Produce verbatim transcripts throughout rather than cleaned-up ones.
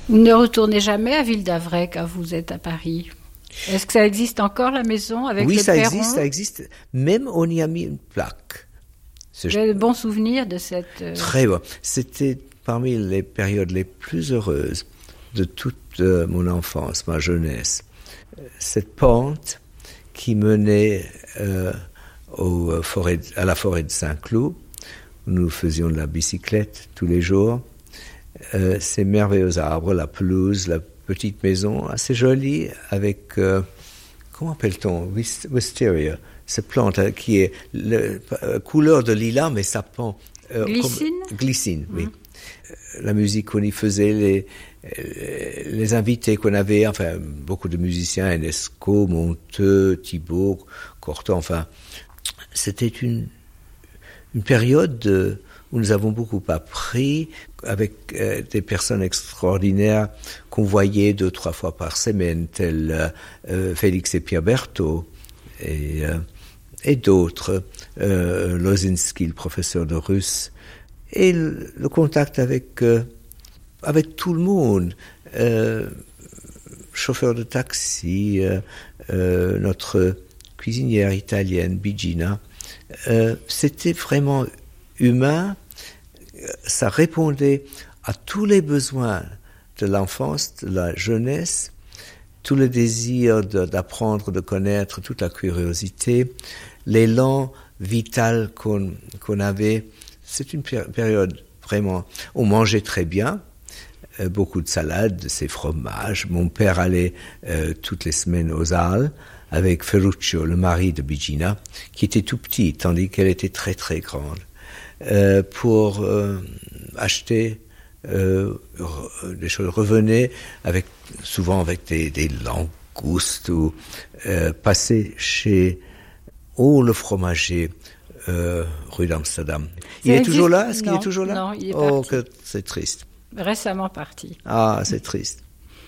Vous ne retournez jamais à Ville-d'Avray quand vous êtes à Paris? Est-ce que ça existe encore, la maison, avec oui, le ça perron? existe, ça existe. Même on y a mis une plaque. Vous avez de bons souvenirs de cette... Euh... Très bon. C'était parmi les périodes les plus heureuses de toute euh, mon enfance, ma jeunesse. Cette pente qui menait euh, au forêt, à la forêt de Saint-Cloud, où nous faisions de la bicyclette tous les jours. Euh, ces merveilleux arbres, la pelouse, la petite maison assez jolie avec, euh, comment appelle-t-on, wisteria, cette plante qui est le, euh, couleur de lilas, mais ça pend. Euh, glycine comme, Glycine, oui. Mmh. La musique qu'on y faisait, les, les invités qu'on avait, enfin, beaucoup de musiciens, Enesco, Monteux, Thibault, Cortot, enfin, c'était une, une période de, où nous avons beaucoup appris avec euh, des personnes extraordinaires qu'on voyait deux, trois fois par semaine, tels euh, Félix et Pierre Berthaud et, euh, et d'autres, euh, Lozinski, le professeur de russe, et le, le contact avec, euh, avec tout le monde, euh, chauffeur de taxi, euh, euh, notre cuisinière italienne, Bigina, euh, c'était vraiment humain, ça répondait à tous les besoins de l'enfance, de la jeunesse, tout le désir de, d'apprendre, de connaître, toute la curiosité, l'élan vital qu'on, qu'on avait. C'est une période vraiment... On mangeait très bien, euh, beaucoup de salades, de ces fromages. Mon père allait euh, toutes les semaines aux Halles avec Ferruccio, le mari de Bigina, qui était tout petit, tandis qu'elle était très très grande. Euh, pour euh, acheter euh, des choses, revenait avec, souvent avec des, des langoustes ou euh, passer chez oh, le fromager euh, rue d'Amsterdam. Il est toujours là? Est-ce qu'il est toujours là? Non, il est oh, parti. Que c'est triste. Récemment parti. Ah, c'est triste.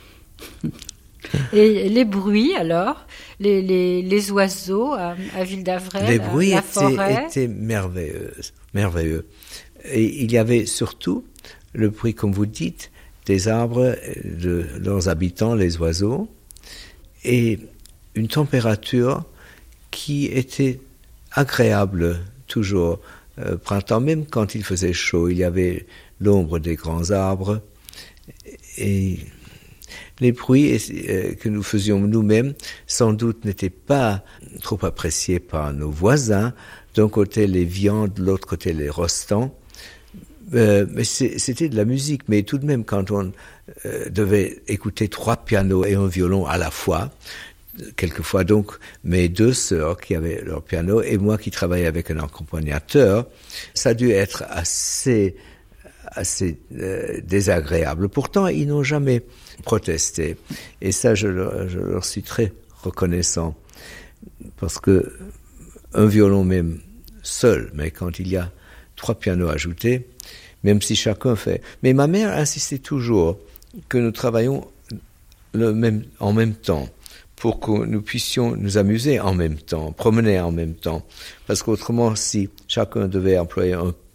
Et les bruits, alors, les, les, les oiseaux à, à Ville-d'Avray, les la, bruits la étaient, forêt. étaient merveilleux, merveilleux. Et il y avait surtout le bruit, comme vous dites, des arbres, de leurs habitants, les oiseaux, et une température qui était agréable toujours. Euh, printemps, même quand il faisait chaud, il y avait l'ombre des grands arbres, et les bruits euh, que nous faisions nous-mêmes, sans doute, n'étaient pas trop appréciés par nos voisins. D'un côté, les viandes, de l'autre côté, les rostants. Euh, mais c'est, c'était de la musique. Mais tout de même, quand on euh, devait écouter trois pianos et un violon à la fois, quelquefois donc mes deux sœurs qui avaient leur piano et moi qui travaillais avec un accompagnateur, ça a dû être assez... assez euh, désagréable. Pourtant, ils n'ont jamais protesté. Et ça, je leur, je leur suis très reconnaissant. Parce que un violon même seul, mais quand il y a trois pianos ajoutés, même si chacun fait... Mais ma mère insistait toujours que nous travaillions le même, en même temps, pour que nous puissions nous amuser en même temps, promener en même temps. Parce qu'autrement, si chacun devait employer un